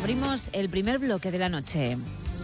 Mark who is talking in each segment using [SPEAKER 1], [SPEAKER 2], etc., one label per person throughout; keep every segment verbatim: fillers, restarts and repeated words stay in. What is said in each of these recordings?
[SPEAKER 1] Abrimos el primer bloque de la noche.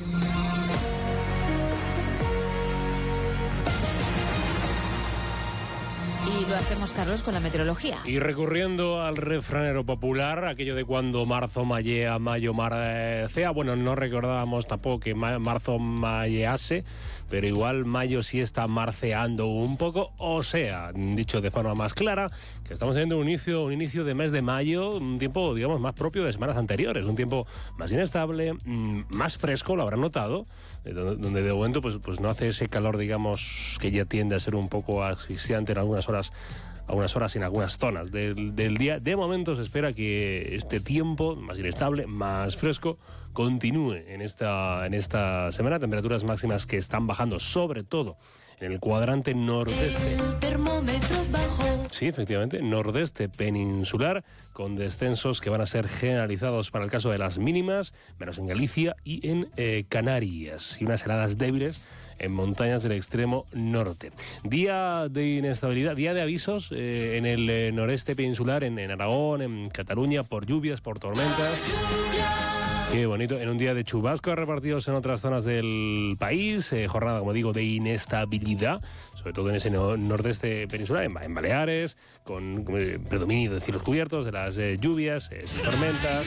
[SPEAKER 1] Y lo hacemos, Carlos, con la meteorología.
[SPEAKER 2] Y recurriendo al refranero popular, aquello de cuando marzo mallea, mayo marcea. Bueno, no recordábamos tampoco que marzo mallease, pero igual mayo sí está marceando un poco. O sea, dicho de forma más clara, que estamos teniendo un inicio, un inicio de mes de mayo, un tiempo, digamos, más propio de semanas anteriores. Un tiempo más inestable, más fresco, lo habrán notado, donde de momento pues, pues no hace ese calor, digamos, que ya tiende a ser un poco asfixiante en algunas horas algunas horas en algunas zonas del, del día. De momento se espera que este tiempo más inestable, más fresco, continúe en esta, en esta semana. Temperaturas máximas que están bajando, sobre todo en el cuadrante nordeste.
[SPEAKER 3] El termómetro bajó.
[SPEAKER 2] Sí, efectivamente, nordeste peninsular, con descensos que van a ser generalizados para el caso de las mínimas, menos en Galicia y en eh, Canarias, y unas heladas débiles en montañas del extremo norte. Día de inestabilidad, día de avisos eh, en el eh, noreste peninsular, en, en Aragón, en Cataluña, por lluvias, por tormentas. Qué bonito, en un día de chubascos repartidos en otras zonas del país, eh, jornada, como digo, de inestabilidad, sobre todo en ese no, nordeste peninsular, en, en Baleares, con eh, predominio de cielos cubiertos, de las eh, lluvias, eh, tormentas,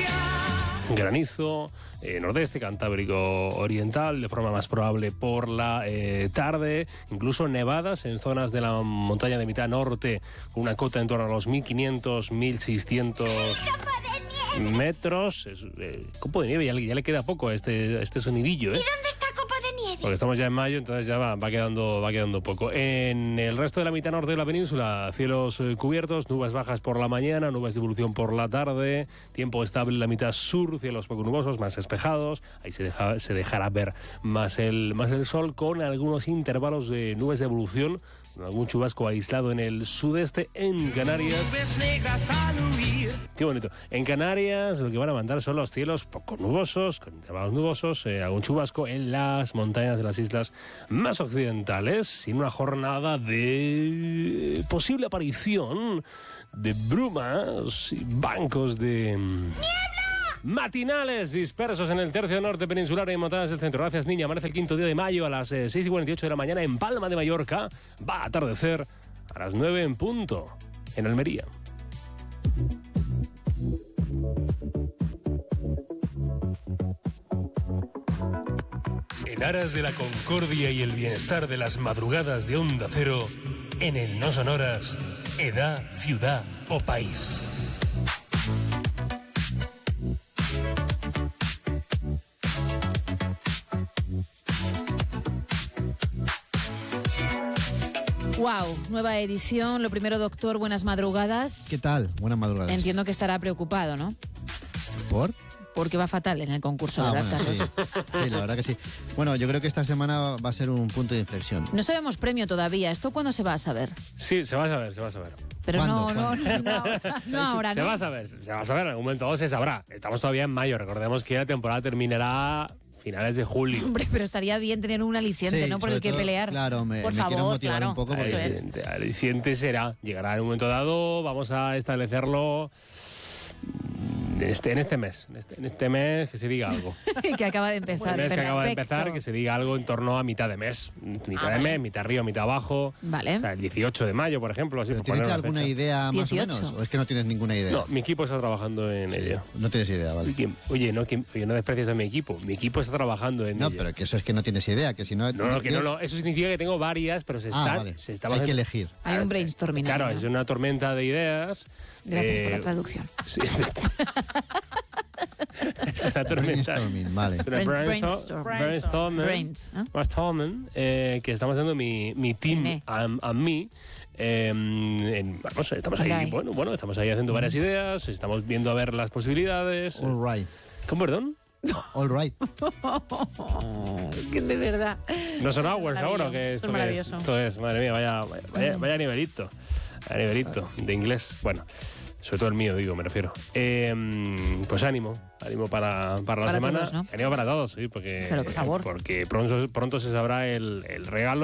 [SPEAKER 2] granizo, eh, nordeste, Cantábrico oriental, de forma más probable por la eh, tarde, incluso nevadas en zonas de la montaña de mitad norte, con una cota en torno a los mil quinientos, mil seiscientos metros. Es, eh, copo de nieve, ya le, ya le queda poco a este, a este sonidillo, ¿eh?
[SPEAKER 4] ¿Y dónde está copo de nieve?
[SPEAKER 2] Porque estamos ya en mayo, entonces ya va, va, quedando, va quedando poco. En el resto de la mitad norte de la península, cielos eh, cubiertos, nubes bajas por la mañana, nubes de evolución por la tarde, tiempo estable en la mitad sur, cielos poco nubosos, más despejados, ahí se, deja, se dejará ver más el, más el sol, con algunos intervalos de nubes de evolución, algún chubasco aislado en el sudeste. En Canarias, qué bonito, en Canarias lo que van a mandar son los cielos poco nubosos, con intervalos nubosos, eh, algún chubasco en las montañas de las islas más occidentales, sin una jornada de posible aparición de brumas y bancos de matinales dispersos en el tercio norte peninsular y en montañas del centro. Gracias, niña. Amanece el quinto día de mayo a las eh, seis y cuarenta y ocho de la mañana en Palma de Mallorca. Va a atardecer a las nueve en punto en Almería. En aras de la concordia y el bienestar de las madrugadas de Onda Cero, en el No Sonoras, edad, ciudad o país.
[SPEAKER 1] Wow, nueva edición. Lo primero, doctor, buenas madrugadas.
[SPEAKER 5] ¿Qué tal? Buenas madrugadas.
[SPEAKER 1] Entiendo que estará preocupado, ¿no?
[SPEAKER 5] ¿Por?
[SPEAKER 1] Porque va fatal en el concurso,
[SPEAKER 5] ah,
[SPEAKER 1] ¿verdad,
[SPEAKER 5] bueno,
[SPEAKER 1] Carlos?
[SPEAKER 5] Sí. sí, la verdad que sí. Bueno, yo creo que esta semana va a ser un punto de inflexión.
[SPEAKER 1] No sabemos premio todavía. ¿Esto cuándo se va a saber?
[SPEAKER 2] Sí, se va a saber, se va a saber.
[SPEAKER 1] Pero
[SPEAKER 5] ¿Cuándo?
[SPEAKER 1] no, no,
[SPEAKER 5] ¿Cuándo?
[SPEAKER 1] no, no, no ahora,
[SPEAKER 2] Se
[SPEAKER 1] ¿no?
[SPEAKER 2] va a saber, se va a saber, en algún momento se sabrá. Estamos todavía en mayo, recordemos que la temporada terminará finales de julio.
[SPEAKER 1] Hombre, pero estaría bien tener un aliciente,
[SPEAKER 5] Sí,
[SPEAKER 1] ¿no? Por
[SPEAKER 5] sobre
[SPEAKER 1] el que
[SPEAKER 5] todo,
[SPEAKER 1] pelear.
[SPEAKER 5] Claro, me,
[SPEAKER 1] Por
[SPEAKER 5] me
[SPEAKER 1] favor,
[SPEAKER 5] quiero motivar
[SPEAKER 1] claro.
[SPEAKER 5] un poco. Porque
[SPEAKER 1] Eso es.
[SPEAKER 2] Aliciente, aliciente será, llegará en un momento dado, vamos a establecerlo en este, en este mes, en este, en este mes que se diga algo.
[SPEAKER 1] Que acaba de empezar.
[SPEAKER 2] El mes que acaba de
[SPEAKER 1] Perfecto.
[SPEAKER 2] empezar, que se diga algo en torno a mitad de mes. Mitad
[SPEAKER 1] Ah,
[SPEAKER 2] de
[SPEAKER 1] vale.
[SPEAKER 2] mes, mitad arriba, mitad abajo.
[SPEAKER 1] Vale.
[SPEAKER 2] O sea, el dieciocho de mayo, por ejemplo. Así,
[SPEAKER 5] ¿Pero
[SPEAKER 2] por
[SPEAKER 5] ¿Tienes
[SPEAKER 2] poner una
[SPEAKER 5] alguna
[SPEAKER 2] fecha.
[SPEAKER 5] idea más
[SPEAKER 1] dieciocho.
[SPEAKER 5] o menos? ¿O es que no tienes ninguna idea?
[SPEAKER 2] No, mi equipo está trabajando en ello.
[SPEAKER 5] No tienes idea, vale.
[SPEAKER 2] Oye, Oye, no, que, oye, no desprecies a mi equipo. Mi equipo está trabajando en
[SPEAKER 5] No,
[SPEAKER 2] ello.
[SPEAKER 5] pero que eso es que no tienes idea, que si no...
[SPEAKER 2] No, no, que
[SPEAKER 5] yo-
[SPEAKER 2] no, no, eso significa que tengo varias, pero se
[SPEAKER 5] Ah,
[SPEAKER 2] están...
[SPEAKER 5] vale.
[SPEAKER 2] Se están
[SPEAKER 5] Hay
[SPEAKER 2] haciendo-
[SPEAKER 5] que elegir.
[SPEAKER 1] Hay un brainstorming.
[SPEAKER 2] Claro,
[SPEAKER 1] ahí, ¿no?
[SPEAKER 2] es una tormenta de ideas.
[SPEAKER 1] Gracias por
[SPEAKER 2] Eh,
[SPEAKER 1] la traducción.
[SPEAKER 2] Sí, es una tormenta.
[SPEAKER 5] Brainstorming, vale.
[SPEAKER 2] Es una
[SPEAKER 1] Brain-
[SPEAKER 2] brainstorm-
[SPEAKER 1] brainstorm.
[SPEAKER 2] brainstorming,
[SPEAKER 1] Brains, ¿no?
[SPEAKER 2] brainstorming, eh, que estamos haciendo mi, mi team
[SPEAKER 1] Cine.
[SPEAKER 2] and, and me. Eh, en- vamos, estamos ahí,
[SPEAKER 1] Venga, ahí.
[SPEAKER 2] bueno, bueno, estamos ahí haciendo varias ideas, estamos viendo a ver las posibilidades.
[SPEAKER 5] All right.
[SPEAKER 2] ¿Cómo, perdón?
[SPEAKER 5] All right.
[SPEAKER 1] Que de verdad.
[SPEAKER 2] No son hours
[SPEAKER 1] Maravilloso.
[SPEAKER 2] ahora, que
[SPEAKER 1] Esto
[SPEAKER 2] esto,
[SPEAKER 1] es
[SPEAKER 2] que
[SPEAKER 1] maravilloso.
[SPEAKER 2] es, esto es, madre mía, vaya, vaya, vaya, vaya nivelito, vaya nivelito de inglés. Bueno, sobre todo el mío, digo, me refiero. Eh, pues ánimo, ánimo para, para la
[SPEAKER 1] Para
[SPEAKER 2] semana.
[SPEAKER 1] todos, ¿no?
[SPEAKER 2] Ánimo para todos, sí, porque,
[SPEAKER 1] Pero, por favor.
[SPEAKER 2] porque pronto, pronto se sabrá el, el regalo.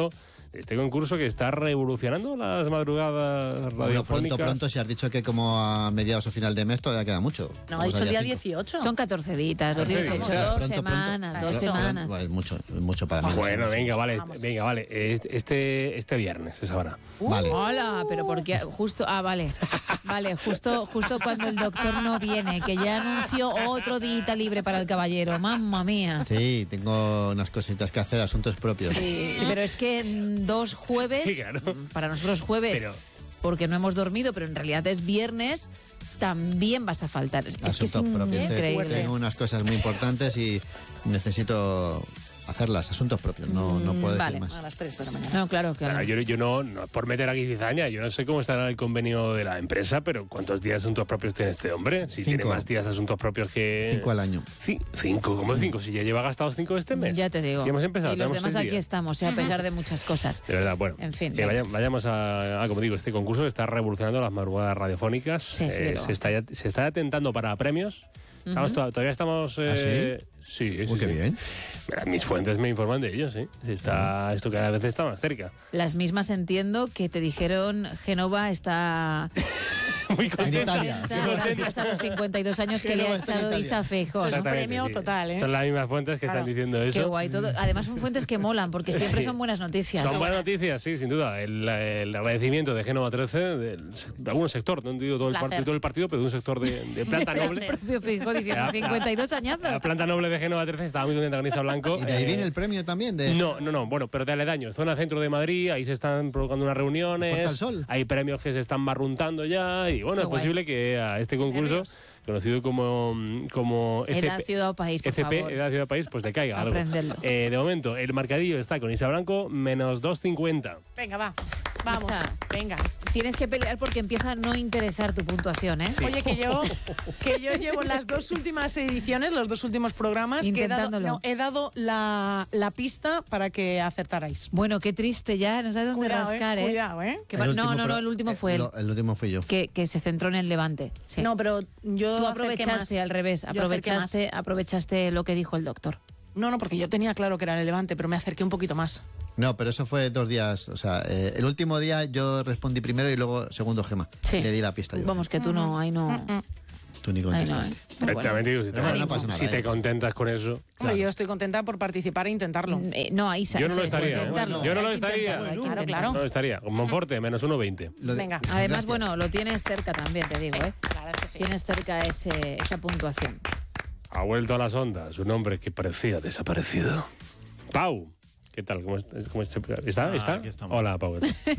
[SPEAKER 2] este concurso que está revolucionando las madrugadas
[SPEAKER 5] Bueno,
[SPEAKER 2] radiofónicas.
[SPEAKER 5] pronto, pronto, si has dicho que como a mediados o final de mes todavía queda mucho.
[SPEAKER 4] No, ha
[SPEAKER 5] Vamos
[SPEAKER 4] dicho
[SPEAKER 5] al
[SPEAKER 4] el día
[SPEAKER 5] cinco.
[SPEAKER 4] dieciocho.
[SPEAKER 1] Son catorce días, lo tienes
[SPEAKER 2] Pronto,
[SPEAKER 1] hecho
[SPEAKER 5] Claro,
[SPEAKER 1] dos
[SPEAKER 5] pronto, pronto.
[SPEAKER 1] semanas, dos
[SPEAKER 4] Eso.
[SPEAKER 1] semanas.
[SPEAKER 5] Bueno, es mucho, es mucho para mí.
[SPEAKER 2] Bueno,
[SPEAKER 5] dos semanas.
[SPEAKER 2] venga, vale,
[SPEAKER 4] Vamos.
[SPEAKER 2] venga, vale. Este, este viernes se sabrá.
[SPEAKER 5] Vale.
[SPEAKER 1] Hola, pero porque justo, ah, vale, vale, justo, justo cuando el doctor no viene, que ya anunció otro día libre para el caballero, mamma mía.
[SPEAKER 5] Sí, tengo unas cositas que hacer, asuntos propios.
[SPEAKER 1] Sí, pero es que mm, dos jueves,
[SPEAKER 2] Claro.
[SPEAKER 1] para nosotros jueves,
[SPEAKER 2] Pero-
[SPEAKER 1] porque no hemos dormido, pero en realidad es viernes, también vas a faltar. Es que es
[SPEAKER 5] Asuntos propios. Te-
[SPEAKER 1] increíble.
[SPEAKER 5] Tengo unas cosas muy importantes y necesito hacerlas, asuntos propios. No, no puedo
[SPEAKER 1] Mm,
[SPEAKER 5] decir
[SPEAKER 1] vale.
[SPEAKER 5] más.
[SPEAKER 4] A las tres de la mañana.
[SPEAKER 1] No, claro,
[SPEAKER 2] Claro,
[SPEAKER 1] claro.
[SPEAKER 2] yo, yo no, no, por meter aquí cizaña, yo no sé cómo estará el convenio de la empresa, pero ¿cuántos días de asuntos propios tiene este hombre? Si
[SPEAKER 5] Cinco.
[SPEAKER 2] tiene más días de asuntos propios que...
[SPEAKER 5] Cinco al año.
[SPEAKER 2] Ci- cinco, ¿cómo cinco? Si ya lleva gastados cinco este mes.
[SPEAKER 1] Ya te digo.
[SPEAKER 2] Y hemos empezado,
[SPEAKER 1] Y los
[SPEAKER 2] tenemos
[SPEAKER 1] demás
[SPEAKER 2] seis
[SPEAKER 1] aquí
[SPEAKER 2] días.
[SPEAKER 1] estamos, ¿eh? A pesar de muchas cosas.
[SPEAKER 2] De verdad, bueno.
[SPEAKER 1] En fin,
[SPEAKER 2] eh,
[SPEAKER 1] venga.
[SPEAKER 2] vaya- vayamos a, a, como digo, este concurso que está revolucionando las madrugadas radiofónicas.
[SPEAKER 1] Sí, sí,
[SPEAKER 2] Eh,
[SPEAKER 1] lo-
[SPEAKER 2] se, está, ya- se está atentando para premios. Estamos to- todavía estamos... eh, sí? Sí,
[SPEAKER 5] Uy, qué
[SPEAKER 2] sí.
[SPEAKER 5] bien.
[SPEAKER 2] Mira, mis fuentes me informan de ello, sí. Se Está, esto cada vez está más cerca.
[SPEAKER 1] Las mismas entiendo que te dijeron Génova está
[SPEAKER 2] Muy
[SPEAKER 1] está
[SPEAKER 2] contento.
[SPEAKER 5] Italia.
[SPEAKER 1] contenta gracias a los cincuenta y dos años que le
[SPEAKER 5] Génova
[SPEAKER 1] ha
[SPEAKER 5] está en
[SPEAKER 1] echado
[SPEAKER 5] Italia.
[SPEAKER 1] Isa Feijóo, ¿no?
[SPEAKER 2] Exactamente,
[SPEAKER 4] premio
[SPEAKER 2] sí.
[SPEAKER 4] total, ¿eh?
[SPEAKER 2] Son las mismas fuentes que
[SPEAKER 4] Claro.
[SPEAKER 2] están diciendo eso.
[SPEAKER 1] Qué guay todo. Además son fuentes que molan porque siempre
[SPEAKER 2] Sí.
[SPEAKER 1] son buenas noticias.
[SPEAKER 2] Son buenas noticias, sí, sin duda. El, el agradecimiento de Génova trece, del se- de algún sector, no digo todo el,
[SPEAKER 4] Placer.
[SPEAKER 2] partido, todo el partido, pero de un sector de, de planta noble.
[SPEAKER 1] El propio Feijóo diciendo
[SPEAKER 2] La-
[SPEAKER 1] cincuenta y dos
[SPEAKER 2] La
[SPEAKER 1] añazos.
[SPEAKER 2] planta noble de Génova trece estaba muy contenta con Isa Blanco.
[SPEAKER 5] Y de ahí
[SPEAKER 2] Eh,
[SPEAKER 5] viene el premio también. De...
[SPEAKER 2] No, no, no, bueno, pero de aledaños. Zona centro de Madrid, ahí se están provocando unas reuniones.
[SPEAKER 5] Puerta al Sol.
[SPEAKER 2] Hay premios que se están barruntando ya. Y bueno,
[SPEAKER 1] Qué
[SPEAKER 2] es
[SPEAKER 1] guay.
[SPEAKER 2] posible que a este concurso, conocido como, como
[SPEAKER 1] Edad, ciudad o país, por
[SPEAKER 2] F P,
[SPEAKER 1] favor.
[SPEAKER 2] Edad Ciudad País, pues le caiga algo.
[SPEAKER 1] Aprenderlo.
[SPEAKER 2] Eh, de momento, el marcadillo está con Isa Blanco, menos dos cincuenta.
[SPEAKER 4] Venga, va. Vamos.
[SPEAKER 1] Isa.
[SPEAKER 4] Venga.
[SPEAKER 1] Tienes que pelear porque empieza a no interesar tu puntuación, ¿eh?
[SPEAKER 4] Oye, que yo, que yo llevo las dos últimas ediciones, los dos últimos programas, que he dado,
[SPEAKER 1] Intentándolo.
[SPEAKER 4] no, he dado la, la pista para que acertarais.
[SPEAKER 1] Bueno, qué triste ya, no sabes dónde
[SPEAKER 4] Cuidado,
[SPEAKER 1] rascar,
[SPEAKER 4] eh,
[SPEAKER 1] ¿eh?
[SPEAKER 4] cuidado, ¿eh?
[SPEAKER 1] Que va-
[SPEAKER 5] El
[SPEAKER 1] no,
[SPEAKER 5] último
[SPEAKER 1] no, no,
[SPEAKER 5] pro-
[SPEAKER 1] el último
[SPEAKER 5] eh,
[SPEAKER 1] fue él,
[SPEAKER 5] lo- El último fui yo.
[SPEAKER 1] que, que se centró en el Levante. Sí.
[SPEAKER 4] No, pero yo
[SPEAKER 1] Tú
[SPEAKER 4] acerqué
[SPEAKER 1] aprovechaste
[SPEAKER 4] más.
[SPEAKER 1] al revés,
[SPEAKER 4] Yo acerqué
[SPEAKER 1] aprovechaste, aprovechaste lo que dijo el doctor.
[SPEAKER 4] más. No, no, porque yo tenía claro que era el Levante, pero me acerqué un poquito más.
[SPEAKER 5] No, pero eso fue dos días. O sea, eh, el último día yo respondí primero y luego segundo Gema.
[SPEAKER 1] Sí.
[SPEAKER 5] Le di la pista yo.
[SPEAKER 1] Vamos, que tú no, ahí no.
[SPEAKER 5] Tú ni
[SPEAKER 1] Ahí no,
[SPEAKER 5] contestaste.
[SPEAKER 1] ¿eh? Pero bueno.
[SPEAKER 2] Exactamente, digo, si te,
[SPEAKER 5] Pero bueno, no pasa nada,
[SPEAKER 2] si te
[SPEAKER 5] eh.
[SPEAKER 2] contentas con eso.
[SPEAKER 4] Hombre,
[SPEAKER 5] Claro.
[SPEAKER 4] yo estoy contenta por participar e intentarlo.
[SPEAKER 1] Mm, eh, no, ahí
[SPEAKER 2] Yo no lo estaría.
[SPEAKER 1] intentarlo.
[SPEAKER 2] Yo no lo
[SPEAKER 1] Hay que
[SPEAKER 2] estaría.
[SPEAKER 1] intentarlo, hay que
[SPEAKER 4] Claro,
[SPEAKER 1] intentarlo.
[SPEAKER 4] claro.
[SPEAKER 2] No estaría. Con Monforte, menos uno veinte.
[SPEAKER 5] Lo de-
[SPEAKER 4] Venga.
[SPEAKER 1] Además,
[SPEAKER 5] Gracias.
[SPEAKER 1] bueno, lo tienes cerca también, te digo, ¿eh?
[SPEAKER 4] La verdad es que sí.
[SPEAKER 1] Tienes cerca ese, esa puntuación.
[SPEAKER 2] Ha vuelto a las ondas un hombre que parecía desaparecido. Pau. ¿Qué tal? ¿Cómo, es- cómo es- ¿Está?
[SPEAKER 6] Ah,
[SPEAKER 2] ¿Está?
[SPEAKER 6] aquí estamos.
[SPEAKER 2] Hola, Pau.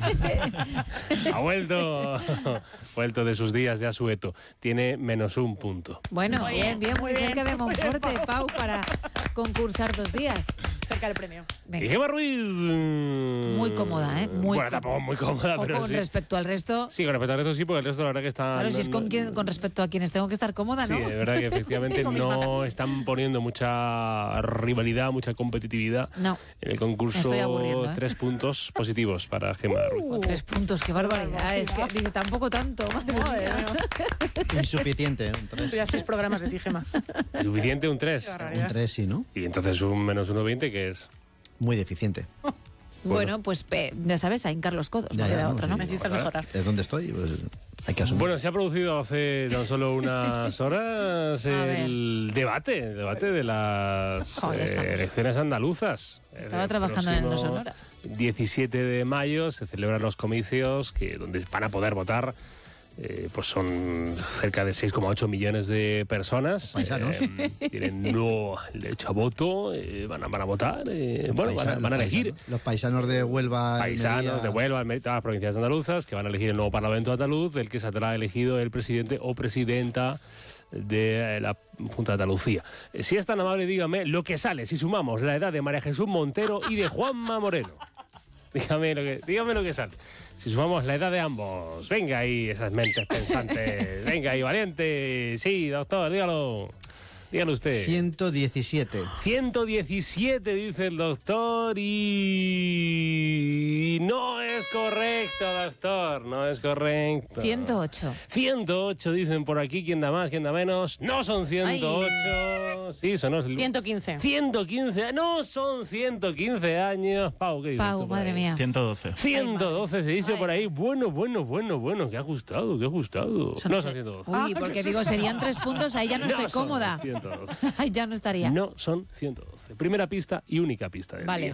[SPEAKER 2] ha vuelto, vuelto de sus días de asueto. Tiene menos un punto.
[SPEAKER 1] Bueno, bien, bien, muy
[SPEAKER 4] muy bien,
[SPEAKER 1] cerca de
[SPEAKER 4] muy bien,
[SPEAKER 1] Monforte, Pau, para concursar dos días.
[SPEAKER 4] Cerca del premio.
[SPEAKER 2] Y
[SPEAKER 1] Venga.
[SPEAKER 2] Gemma Ruiz.
[SPEAKER 1] Muy cómoda, ¿eh? Muy
[SPEAKER 2] bueno,
[SPEAKER 1] cómoda.
[SPEAKER 2] tampoco muy cómoda,
[SPEAKER 1] O
[SPEAKER 2] pero
[SPEAKER 1] con
[SPEAKER 2] sí.
[SPEAKER 1] respecto al resto,
[SPEAKER 2] Sí, con respecto al resto sí, porque el resto la verdad que está...
[SPEAKER 1] claro,
[SPEAKER 2] no-
[SPEAKER 1] si es con,
[SPEAKER 2] no-
[SPEAKER 1] quien- con respecto a quienes tengo que estar cómoda,
[SPEAKER 2] Sí,
[SPEAKER 1] ¿no?
[SPEAKER 2] es verdad que efectivamente
[SPEAKER 4] Digo misma
[SPEAKER 2] no
[SPEAKER 4] también.
[SPEAKER 2] están poniendo mucha rivalidad, mucha competitividad
[SPEAKER 1] No.
[SPEAKER 2] en el concurso.
[SPEAKER 1] Me estoy aburriendo, ¿eh?
[SPEAKER 2] Tres puntos positivos para Gemma Ruiz.
[SPEAKER 1] Con tres puntos, qué barbaridad. Es que dice, tampoco tanto. Madre
[SPEAKER 4] Joder,
[SPEAKER 1] mía.
[SPEAKER 4] mío.
[SPEAKER 5] Insuficiente, un tres.
[SPEAKER 4] Tú ya seis programas de ti, Gema.
[SPEAKER 2] Suficiente un tres.
[SPEAKER 5] Un tres, sí, ¿no?
[SPEAKER 2] Y entonces un menos uno veinte, que es...
[SPEAKER 5] Muy deficiente.
[SPEAKER 1] Bueno, pues pe- ya sabes, a hincar los codos,
[SPEAKER 5] Ya,
[SPEAKER 1] no
[SPEAKER 5] ya,
[SPEAKER 1] queda
[SPEAKER 5] no,
[SPEAKER 1] otra,
[SPEAKER 5] sí.
[SPEAKER 1] ¿no?
[SPEAKER 4] Necesitas mejorar.
[SPEAKER 5] Es donde estoy, pues hay que asumir.
[SPEAKER 2] Bueno, se ha producido hace tan solo unas horas
[SPEAKER 1] A
[SPEAKER 2] el debate, el debate de las
[SPEAKER 1] Joder,
[SPEAKER 2] eh,
[SPEAKER 1] estamos.
[SPEAKER 2] elecciones andaluzas.
[SPEAKER 1] Estaba
[SPEAKER 2] El
[SPEAKER 1] trabajando en
[SPEAKER 2] próximo
[SPEAKER 1] los Sonoras.
[SPEAKER 2] diecisiete de mayo se celebran los comicios que donde van a poder votar. Eh, pues son cerca de seis coma ocho millones de personas.
[SPEAKER 5] Paisanos.
[SPEAKER 2] Eh, tienen nuevo derecho a voto, eh, van, a, van a votar, eh,
[SPEAKER 5] Los
[SPEAKER 2] bueno, van a,
[SPEAKER 5] paisanos-
[SPEAKER 2] van a
[SPEAKER 5] los
[SPEAKER 2] elegir.
[SPEAKER 5] paisanos- Los paisanos de Huelva.
[SPEAKER 2] Paisanos
[SPEAKER 5] Almería.
[SPEAKER 2] de Huelva, Almería, todas las provincias andaluzas que van a elegir el nuevo Parlamento andaluz, del que saldrá elegido el presidente o presidenta de la Junta de Andalucía. Eh, Si es tan amable, dígame lo que sale si sumamos la edad de María Jesús Montero y de Juanma Moreno. Dígame lo que, dígame lo que sale. Si sumamos la edad de ambos. Venga ahí, esas mentes pensantes. Venga ahí, valiente. Sí, doctor, dígalo. Dígalo usted.
[SPEAKER 5] ciento diecisiete.
[SPEAKER 2] ciento diecisiete, dice el doctor, y no es correcto, doctor, no es correcto.
[SPEAKER 1] ciento ocho.
[SPEAKER 2] ciento ocho, dicen por aquí, ¿quién da más, quién da menos? No son ciento ocho. Sí, son los...
[SPEAKER 4] ciento quince.
[SPEAKER 2] ciento quince, no son ciento quince años. Pau, ¿qué dices
[SPEAKER 1] Pau,
[SPEAKER 2] tú por
[SPEAKER 1] madre
[SPEAKER 2] ahí?
[SPEAKER 1] mía.
[SPEAKER 6] ciento doce.
[SPEAKER 2] ciento doce se dice
[SPEAKER 1] Ay.
[SPEAKER 2] por ahí. Bueno, bueno, bueno, bueno, que ha gustado, que ha gustado.
[SPEAKER 1] Son
[SPEAKER 2] No
[SPEAKER 1] tre-
[SPEAKER 2] son ciento doce.
[SPEAKER 1] Uy, porque digo, serían tres puntos, ahí ya no, estoy
[SPEAKER 2] son
[SPEAKER 1] cómoda.
[SPEAKER 2] ciento doce.
[SPEAKER 1] Ahí ya no estaría.
[SPEAKER 2] No son ciento doce. Primera pista y única pista del
[SPEAKER 1] Vale.
[SPEAKER 2] día.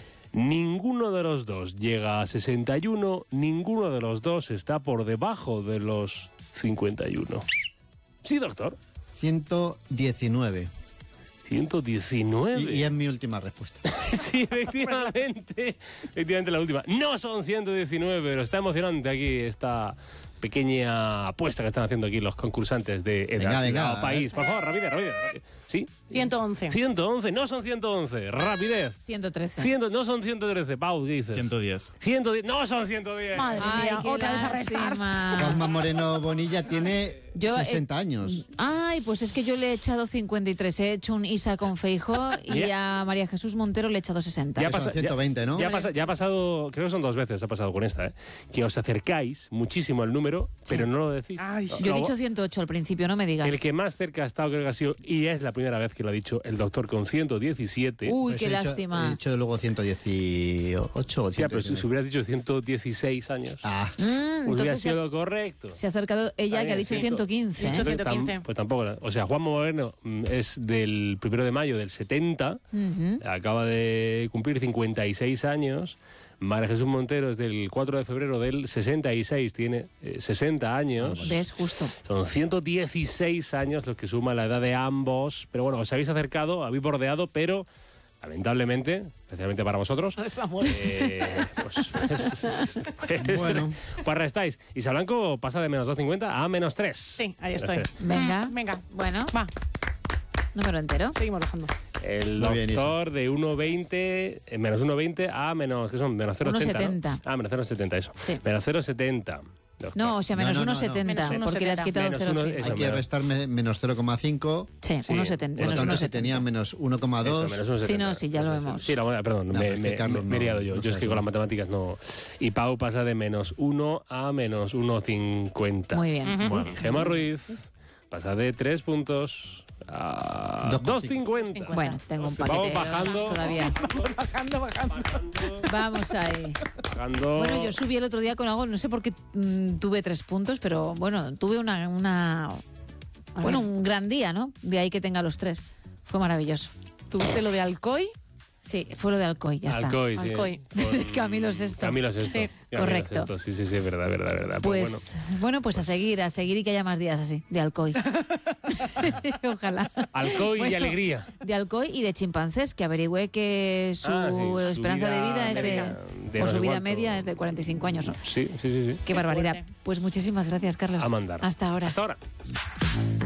[SPEAKER 2] Ninguno de los dos llega a sesenta y uno, ninguno de los dos está por debajo de los cincuenta y uno. Sí, doctor.
[SPEAKER 5] ciento diecinueve.
[SPEAKER 2] ciento diecinueve.
[SPEAKER 5] Y, y es mi última respuesta.
[SPEAKER 2] Sí, efectivamente. Efectivamente la última. No son ciento diecinueve, pero está emocionante aquí esta pequeña apuesta que están haciendo aquí los concursantes de
[SPEAKER 5] Venga,
[SPEAKER 2] Edad
[SPEAKER 5] venga,
[SPEAKER 2] o País. Por favor, rapidez, rapidez. rapidez. ¿Sí?
[SPEAKER 4] ciento once.
[SPEAKER 2] ciento once, no son ciento once. Rapidez.
[SPEAKER 1] ciento trece.
[SPEAKER 2] ciento, no son ciento trece. Pau, ¿qué dices?
[SPEAKER 6] ciento diez.
[SPEAKER 2] ciento diez, no son ciento diez.
[SPEAKER 4] Madre
[SPEAKER 1] Ay,
[SPEAKER 4] mía,
[SPEAKER 1] qué
[SPEAKER 4] otra vez a restar.
[SPEAKER 1] lástima.
[SPEAKER 5] Juanma Moreno Bonilla tiene
[SPEAKER 1] Yo, eh,
[SPEAKER 5] sesenta años.
[SPEAKER 1] Ay, pues es que yo le he echado cincuenta y tres. He hecho un Isa con Feijó y
[SPEAKER 2] Ya.
[SPEAKER 1] a María Jesús Montero le he echado sesenta.
[SPEAKER 2] Ya
[SPEAKER 5] Son
[SPEAKER 2] pasa-
[SPEAKER 5] ciento veinte, ¿no?
[SPEAKER 2] Ya, pasa- ya ha pasado, creo que son dos veces, ha pasado con esta, ¿eh? Que os acercáis muchísimo al número, pero no lo decís.
[SPEAKER 4] Ay.
[SPEAKER 1] Yo he
[SPEAKER 2] No,
[SPEAKER 1] dicho ciento ocho al principio, no me digas.
[SPEAKER 2] El que más cerca ha estado, creo que ha sido, y es la primera vez que lo ha dicho el doctor con ciento diecisiete.
[SPEAKER 1] Uy,
[SPEAKER 5] Pues
[SPEAKER 1] qué
[SPEAKER 5] he dicho-
[SPEAKER 1] lástima.
[SPEAKER 5] He dicho luego ciento dieciocho o
[SPEAKER 2] Ya, pero si,
[SPEAKER 5] ciento diecinueve.
[SPEAKER 2] si hubieras dicho ciento dieciséis años,
[SPEAKER 5] Ah,
[SPEAKER 1] Mm,
[SPEAKER 2] hubiera
[SPEAKER 1] entonces se,
[SPEAKER 2] sido lo correcto.
[SPEAKER 1] se ha acercado ella,
[SPEAKER 2] Está
[SPEAKER 1] que ha
[SPEAKER 2] bien,
[SPEAKER 1] dicho
[SPEAKER 2] sí.
[SPEAKER 1] ciento quince. ¿eh?
[SPEAKER 4] Dicho
[SPEAKER 2] Pues
[SPEAKER 4] ciento
[SPEAKER 2] tam-
[SPEAKER 4] quince.
[SPEAKER 2] Pues tampoco. O sea, Juan Moreno mm, es del primero de mayo del setenta,
[SPEAKER 1] Ujú.
[SPEAKER 2] acaba de cumplir cincuenta y seis años. María Jesús Montero es del cuatro de febrero del sesenta y seis, tiene eh, sesenta años.
[SPEAKER 1] ¿Ves? Justo.
[SPEAKER 2] Son ciento dieciséis años los que suma la edad de ambos. Pero bueno, os habéis acercado, habéis bordeado, pero lamentablemente, especialmente para vosotros,
[SPEAKER 4] Estamos.
[SPEAKER 2] eh, pues, pues,
[SPEAKER 5] Bueno.
[SPEAKER 2] pues restáis. Isa Blanco pasa de menos dos coma cincuenta a menos tres.
[SPEAKER 4] Sí, ahí estoy.
[SPEAKER 1] Venga.
[SPEAKER 4] Venga,
[SPEAKER 1] Bueno,
[SPEAKER 4] va,
[SPEAKER 1] número entero.
[SPEAKER 4] seguimos bajando.
[SPEAKER 2] El
[SPEAKER 5] Muy bien,
[SPEAKER 2] doctor de uno coma veinte, eh, menos uno coma veinte a menos, ¿qué son? Menos cero coma ochenta,
[SPEAKER 1] uno coma setenta.
[SPEAKER 2] ¿no? Ah, menos cero coma setenta, eso.
[SPEAKER 1] Sí.
[SPEAKER 2] Menos cero coma setenta. doctor.
[SPEAKER 1] No, o sea, menos
[SPEAKER 5] No, no, no,
[SPEAKER 1] uno
[SPEAKER 5] no.
[SPEAKER 1] coma setenta,
[SPEAKER 4] Menos
[SPEAKER 1] porque le has
[SPEAKER 4] uno coma
[SPEAKER 1] quitado
[SPEAKER 2] setenta.
[SPEAKER 1] cero coma
[SPEAKER 2] Menos uno-
[SPEAKER 1] cinco.
[SPEAKER 5] hay
[SPEAKER 2] eso,
[SPEAKER 5] que
[SPEAKER 2] menos-
[SPEAKER 5] restarme menos cero coma cinco.
[SPEAKER 1] Sí,
[SPEAKER 2] Sí,
[SPEAKER 1] uno coma setenta.
[SPEAKER 5] Por lo
[SPEAKER 1] Menos
[SPEAKER 5] tanto,
[SPEAKER 1] uno
[SPEAKER 5] si
[SPEAKER 1] coma
[SPEAKER 5] tenía
[SPEAKER 1] setenta.
[SPEAKER 5] menos uno coma
[SPEAKER 2] Eso,
[SPEAKER 5] dos.
[SPEAKER 2] menos uno coma
[SPEAKER 1] Sí,
[SPEAKER 2] setenta.
[SPEAKER 1] no, sí, ya lo
[SPEAKER 2] Eso, sí.
[SPEAKER 1] vemos.
[SPEAKER 2] Sí, la buena, perdón,
[SPEAKER 5] No,
[SPEAKER 2] me,
[SPEAKER 5] pero es que
[SPEAKER 2] me-
[SPEAKER 5] Carlos
[SPEAKER 2] me he
[SPEAKER 5] no-
[SPEAKER 2] liado yo.
[SPEAKER 5] no
[SPEAKER 2] yo es
[SPEAKER 5] sabe
[SPEAKER 2] que con
[SPEAKER 5] eso.
[SPEAKER 2] las matemáticas no... Y Pau pasa de menos uno a menos uno coma cincuenta.
[SPEAKER 1] Muy bien.
[SPEAKER 2] Bueno, Gemma Ruiz pasa de tres puntos a
[SPEAKER 5] Dos coma
[SPEAKER 2] dos coma cincuenta.
[SPEAKER 1] Bueno, tengo un paquete
[SPEAKER 2] Vamos bajando.
[SPEAKER 1] todavía.
[SPEAKER 4] Bajando, bajando.
[SPEAKER 2] Bajando,
[SPEAKER 1] Vamos ahí.
[SPEAKER 2] bajando.
[SPEAKER 1] Bueno, yo subí el otro día con algo, no sé por qué mm, tuve tres puntos, pero bueno, tuve una, una bueno, un gran día, ¿no? De ahí que tenga los tres. Fue maravilloso.
[SPEAKER 4] ¿Tuviste lo de Alcoy?
[SPEAKER 1] Sí, fue lo de Alcoy, ya está.
[SPEAKER 2] Alcoy, sí.
[SPEAKER 4] Alcoy.
[SPEAKER 2] Con-
[SPEAKER 1] Camilo Sexto.
[SPEAKER 2] Camilo Sexto.
[SPEAKER 4] Sí,
[SPEAKER 2] Camilo
[SPEAKER 1] correcto.
[SPEAKER 2] Sexto. Sí, sí, sí, verdad, verdad, verdad. Pues bueno.
[SPEAKER 1] Pues bueno, pues a seguir, a seguir y que haya más días así, de Alcoy. Ojalá.
[SPEAKER 2] Alcoy y
[SPEAKER 1] Bueno,
[SPEAKER 2] alegría.
[SPEAKER 1] De Alcoy y de chimpancés, que averigüe que su
[SPEAKER 2] Ah, sí, su
[SPEAKER 1] esperanza de
[SPEAKER 2] vida
[SPEAKER 1] vida es de,
[SPEAKER 2] media, de
[SPEAKER 1] o
[SPEAKER 2] no
[SPEAKER 1] su
[SPEAKER 2] sé
[SPEAKER 1] vida
[SPEAKER 2] cuánto.
[SPEAKER 1] media es de cuarenta y cinco años, ¿no?
[SPEAKER 2] Sí, sí, sí, sí.
[SPEAKER 1] Qué barbaridad.
[SPEAKER 4] fuerte.
[SPEAKER 1] Pues muchísimas gracias, Carlos.
[SPEAKER 2] A mandar.
[SPEAKER 1] Hasta ahora.
[SPEAKER 2] Hasta ahora.